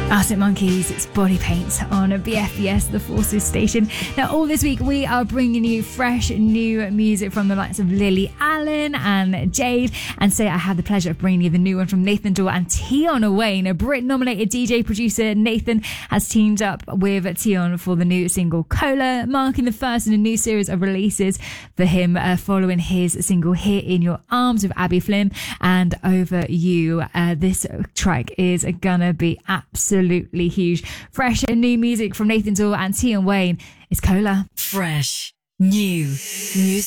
Arctic Monkeys, it's Body Paint on BFBS, the Forces station. Now, all this week, we are bringing you fresh new music from the likes of Lily Allen and Jade. And today, I have the pleasure of bringing you the new one from Nathan Dawe and Tion Wayne. A Brit-nominated DJ producer, Nathan has teamed up with Tion for the new single Cola, marking the first in a new series of releases for him following his single Here in Your Arms with Abby Flynn and Over You. This track is gonna be absolutely huge. Fresh and new music from Nathan Dawe and Tion Wayne. It's Cola. Fresh, new music.